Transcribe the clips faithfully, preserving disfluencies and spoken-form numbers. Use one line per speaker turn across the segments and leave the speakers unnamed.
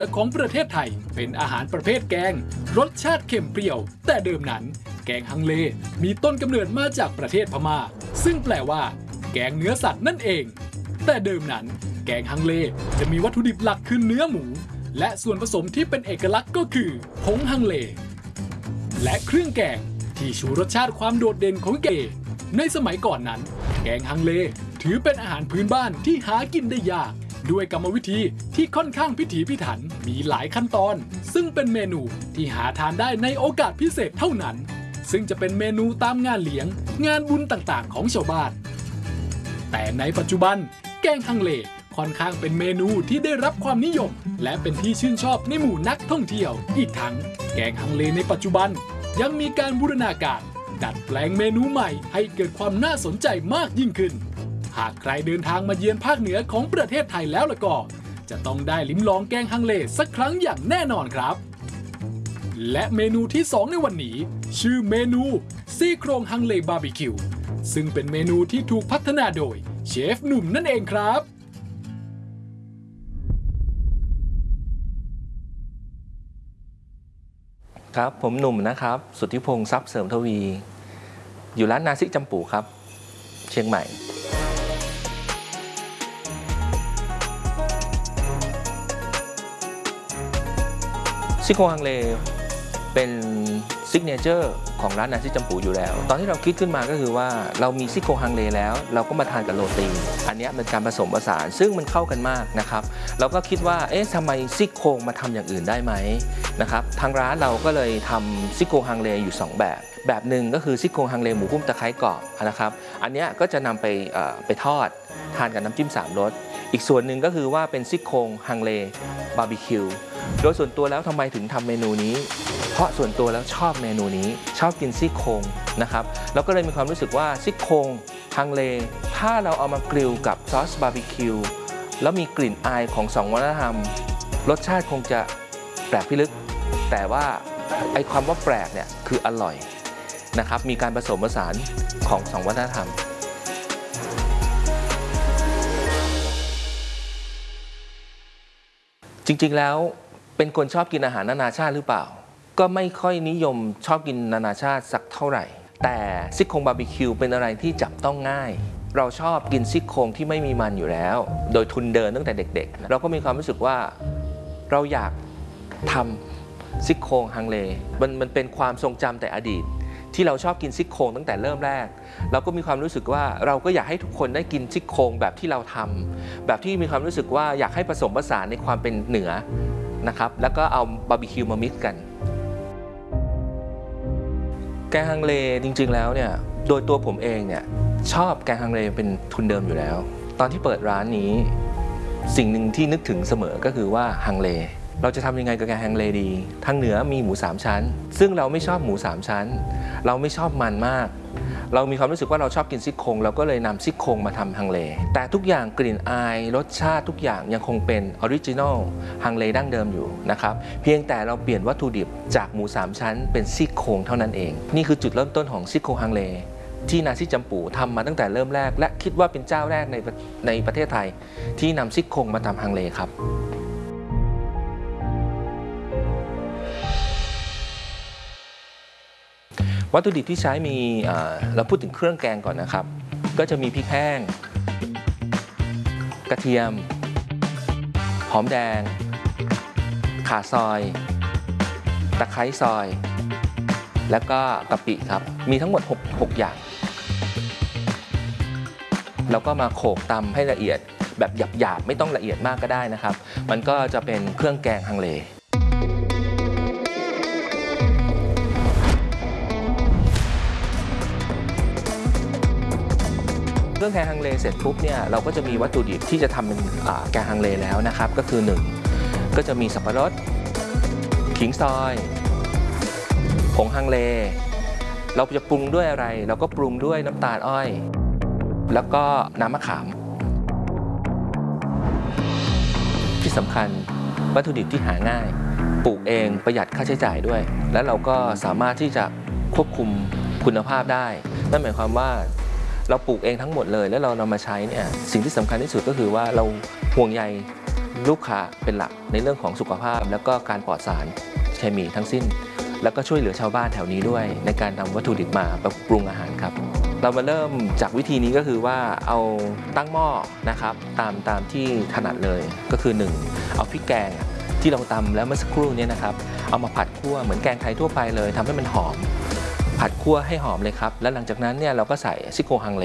ของประเทศไทยเป็นอาหารประเภทแกงรสชาติเค็มเปรี้ยวแต่เดิมนั้นแกงฮังเลมีต้นกำเนิดมาจากประเทศพม่าซึ่งแปลว่าแกงเนื้อสัตว์นั่นเองแต่เดิมนั้นแกงฮังเลจะมีวัตถุดิบหลักคือเนื้อหมูและส่วนผสมที่เป็นเอกลักษณ์ก็คือผงฮังเลและเครื่องแกงที่ชูรสชาติความโดดเด่นของแกงในสมัยก่อนนั้นแกงฮังเลถือเป็นอาหารพื้นบ้านที่หากินได้ยากด้วยกรรมวิธีที่ค่อนข้างพิถีพิถันมีหลายขั้นตอนซึ่งเป็นเมนูที่หาทานได้ในโอกาสพิเศษเท่านั้นซึ่งจะเป็นเมนูตามงานเลี้ยงงานบุญต่างๆของชาวบ้านแต่ในปัจจุบันแกงฮังเลค่อนข้างเป็นเมนูที่ได้รับความนิยมและเป็นที่ชื่นชอบในหมู่นักท่องเที่ยวอีกทั้งแกงฮังเลในปัจจุบันยังมีการบูรณาการดัดแปลงเมนูใหม่ให้เกิดความน่าสนใจมากยิ่งขึ้นหากใครเดินทางมาเยือนภาคเหนือของประเทศไทยแล้วล่ะก็จะต้องได้ลิ้มลองแกงฮังเลสักครั้งอย่างแน่นอนครับและเมนูที่สองในวันนี้ชื่อเมนูซี่โครงฮังเลบาร์บีคิวซึ่งเป็นเมนูที่ถูกพัฒนาโดยเชฟหนุ่มนั่นเองครับ
ครับผมหนุ่มนะครับสุทธิพงษ์ทรัพย์เสริมทวีอยู่ร้านนาซิจำปูครับเชียงใหม่ซี่โครงฮังเลเป็นซิกเนเจอร์ของร้านนาซิจำปูอยู่แล้วตอนที่เราคิดขึ้นมาก็คือว่าเรามีซี่โครงฮังเลแล้วเราก็มาทานกับโรตีอันนี้เป็นการผสมผสานซึ่งมันเข้ากันมากนะครับเราก็คิดว่าเอ๊ะทำไมซี่โครงมาทำอย่างอื่นได้ไหมนะครับทางร้านเราก็เลยทำซี่โครงฮังเลอยู่สองแบบแบบหนึ่งก็คือซี่โครงฮังเลหมูหุ้มตะไคร้กรอบนะครับอันนี้ก็จะนำไปไปทอดทานกับน้ำจิ้มสามรสอีกส่วนหนึ่งก็คือว่าเป็นซี่โครงฮังเลบาร์บีคิวโดยส่วนตัวแล้วทำไมถึงทำเมนูนี้เพราะส่วนตัวแล้วชอบเมนูนี้ชอบกินซี่โครงนะครับแล้วก็เลยมีความรู้สึกว่าซี่โครงฮังเลถ้าเราเอามากริลกับซอสบาร์บีคิวแล้วมีกลิ่นอายของสองวัฒนธรรมรสชาติคงจะแปลกพิลึกแต่ว่าไอ้ความว่าแปลกเนี่ยคืออร่อยนะครับมีการผสมผสานของสองวัฒนธรรมจริงๆแล้วเป็นคนชอบกินอาหารนานาชาติหรือเปล่าก็ไม่ค่อยนิยมชอบกินนานาชาติสักเท่าไหร่แต่ซี่โครงบาร์บีคิวเป็นอะไรที่จับต้องง่ายเราชอบกินซี่โครงที่ไม่มีมันอยู่แล้วโดยทุนเดินตั้งแต่เด็กๆเราก็มีความรู้สึกว่าเราอยากทำซี่โครงฮังเลมันมันเป็นความทรงจำแต่อดีตที่เราชอบกินซี่โครงตั้งแต่เริ่มแรกเราก็มีความรู้สึกว่าเราก็อยากให้ทุกคนได้กินซี่โครงแบบที่เราทำแบบที่มีความรู้สึกว่าอยากให้ผสมผสานในความเป็นเหนือนะครับแล้วก็เอาบาร์บีคิวมามิกซ์กันแกงฮังเลจริงๆแล้วเนี่ยโดยตัวผมเองเนี่ยชอบแกงฮังเลเป็นทุนเดิมอยู่แล้วตอนที่เปิดร้านนี้สิ่งหนึ่งที่นึกถึงเสมอก็คือว่าฮังเลเราจะทำยังไงกับแกงฮังเลดีทางเหนือมีหมูสามชั้นซึ่งเราไม่ชอบหมูสามชั้นเราไม่ชอบมันมากเรามีความรู้สึกว่าเราชอบกินซี่โครงเราก็เลยนำซี่โครงมาทำฮังเลแต่ทุกอย่างกลิ่นอายรสชาติทุกอย่างยังคงเป็นออริจินอลฮังเลดั้งเดิมอยู่นะครับเพียงแต่เราเปลี่ยนวัตถุดิบจากหมูสามชั้นเป็นซี่โครงเท่านั้นเองนี่คือจุดเริ่มต้นของซี่โครงฮังเลที่นาซิจำปูทำมาตั้งแต่เริ่มแรกและคิดว่าเป็นเจ้าแรกในในประเทศไทยที่นำซี่โครงมาทำฮังเลครับวัตถุดิบที่ใช้มีเราพูดถึงเครื่องแกงก่อนนะครับก็จะมีพริกแห้งกระเทียมหอมแดงข่าซอยตะไคร้ซอยแล้วก็กะปิครับมีทั้งหมดหกอย่างแล้วก็มาโขลกตำให้ละเอียดแบบหยาบๆไม่ต้องละเอียดมากก็ได้นะครับมันก็จะเป็นเครื่องแกงฮังเลเครื่องแกงฮังเลเสร็จปุ๊บเนี่ยเราก็จะมีวัตถุดิบที่จะทำเป็นแกงฮังเลแล้วนะครับก็คือหนึ่งก็จะมีสับปะรดขิงซอยผงฮังเลเราจะปรุงด้วยอะไรเราก็ปรุงด้วยน้ำตาลอ้อยแล้วก็น้ำมะขามที่สำคัญวัตถุดิบที่หาง่ายปลูกเองประหยัดค่าใช้จ่ายด้วยและเราก็สามารถที่จะควบคุมคุณภาพได้นั่นหมายความว่าเราปลูกเองทั้งหมดเลยแล้วเรานำมาใช้เนี่ยสิ่งที่สำคัญที่สุดก็คือว่าเราห่วงใยลูกค้าเป็นหลักในเรื่องของสุขภาพแล้วก็การปลอดสารเคมีทั้งสิ้นแล้วก็ช่วยเหลือชาวบ้านแถวนี้ด้วยในการนำวัตถุดิบมาปรุงอาหารครับเรามาเริ่มจากวิธีนี้ก็คือว่าเอาตั้งหม้อนะครับตามตามที่ถนัดเลยก็คือหนึ่งเอาพริกแกงที่เราตำแล้วเมื่อสักครู่นี้นะครับเอามาผัดคั่วเหมือนแกงไทยทั่วไปเลยทำให้มันหอมผัดคั่วให้หอมเลยครับแล้วหลังจากนั้นเนี่ยเราก็ใส่ซี่โครงฮังเล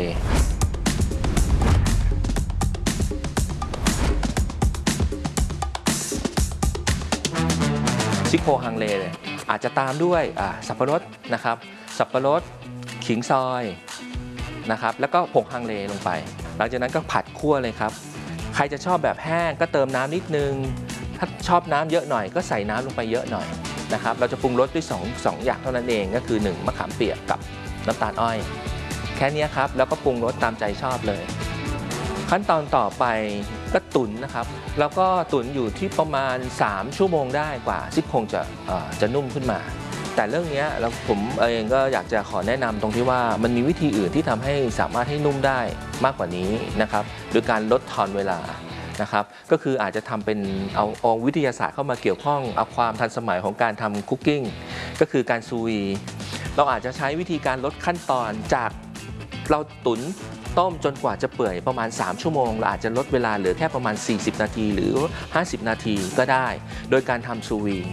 ซี่โครงฮังเลอาจจะตามด้วยสับปะรดนะครับสับปะรดขิงซอยนะครับแล้วก็ผงฮังเลลงไปหลังจากนั้นก็ผัดคั่วเลยครับใครจะชอบแบบแห้งก็เติมน้ำนิดนึงถ้าชอบน้ำเยอะหน่อยก็ใส่น้ำลงไปเยอะหน่อยนะครับเราจะปรุงรสด้วย2 2อย่างเท่านั้นเองก็คือหนึ่งมะขามเปียกกับน้ำตาลอ้อยแค่นี้ครับแล้วก็ปรุงรสตามใจชอบเลยขั้นตอนต่อไปก็ตุ๋นนะครับแล้วก็ตุ๋นอยู่ที่ประมาณสามชั่วโมงได้กว่าซี่โครงจะจะนุ่มขึ้นมาแต่เรื่องนี้เราผมเองก็อยากจะขอแนะนำตรงที่ว่ามันมีวิธีอื่นที่ทำให้สามารถให้นุ่มได้มากกว่านี้นะครับโดยการลดทอนเวลานะครับก็คืออาจจะทำเป็นเอาเอาวิทยาศาสตร์เข้ามาเกี่ยวข้องเอาความทันสมัยของการทำคุกกิ้งก็คือการซูวีเราอาจจะใช้วิธีการลดขั้นตอนจากเราตุ๋นต้มจนกว่าจะเปื่อยประมาณสามชั่วโมงเราอาจจะลดเวลาเหลือแค่ประมาณสี่สิบนาทีหรือห้าสิบนาทีก็ได้โดยการทำซูวี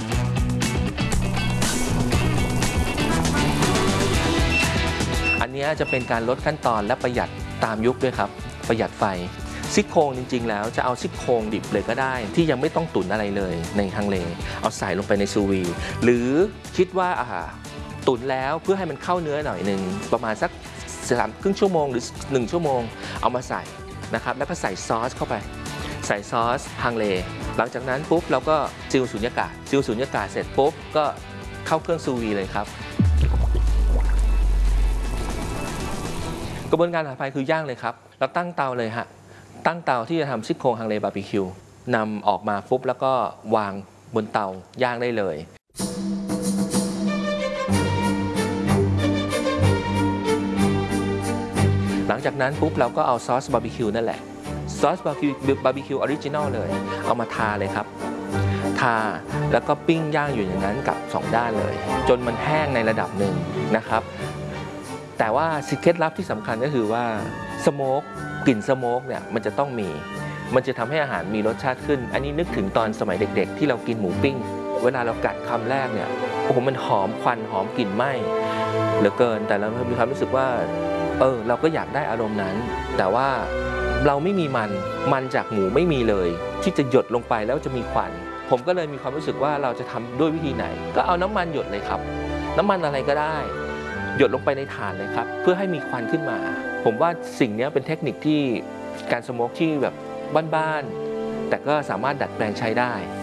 อันนี้จะเป็นการลดขั้นตอนและประหยัดตามยุคด้วยครับประหยัดไฟซี่โครงจริงๆแล้วจะเอาซี่โครงดิบเลยก็ได้ที่ยังไม่ต้องตุ๋นอะไรเลยในฮังเลเอาใส่ลงไปในซูวีหรือคิดว่าอ่าตุ๋นแล้วเพื่อให้มันเข้าเนื้อหน่อยหนึ่งประมาณสักสามครึ่งชั่วโมงหรือหนึ่งชั่วโมงเอามาใส่นะครับแล้วก็ใส่ซอสเข้าไปใส่ซอสฮังเลหลังจากนั้นปุ๊บเราก็ซิลสุญญากาศซิลสุญญากาศเสร็จปุ๊บก็เข้าเครื่องซูวีเลยครับกระบวนการถัดไปคือย่างเลยครับเราตั้งเตาเลยฮะตั้งเตาที่จะทำซี่โครงฮังเลบาร์บีคิวนำออกมาปุ๊บแล้วก็วางบนเตาย่างได้เลยหลังจากนั้นปุ๊บเราก็เอาซอสบาร์บีคิวนั่นแหละซอสบาร์บีคิวบาร์บีคิวออริจินอลเลยเอามาทาเลยครับทาแล้วก็ปิ้งย่างอยู่อย่างนั้นกับสองด้านเลยจนมันแห้งในระดับหนึ่งนะครับแต่ว่าเคล็ดลับที่สำคัญก็คือว่าสโมกกลิ่นสโมกเนี่ยมันจะต้องมีมันจะทำให้อาหารมีรสชาติขึ้นอันนี้นึกถึงตอนสมัยเด็กๆที่เรากินหมูปิ้งเวลาเรากัดคำแรกเนี่ยโอ้โหมันหอมควันหอมกลิ่นไหม้เหลือเกินแต่เรามีความรู้สึกว่าเออเราก็อยากได้อารมณ์นั้นแต่ว่าเราไม่มีมันมันจากหมูไม่มีเลยที่จะหยดลงไปแล้วจะมีควันผมก็เลยมีความรู้สึกว่าเราจะทำด้วยวิธีไหนก็เอาน้ำมันหยดเลยครับน้ำมันอะไรก็ได้หยดลงไปในถ่านเลยครับเพื่อให้มีควันขึ้นมาผมว่าสิ่งนี้เป็นเทคนิคที่การสโมกที่แบบบ้านๆแต่ก็สามารถดัดแปลงใช้ได้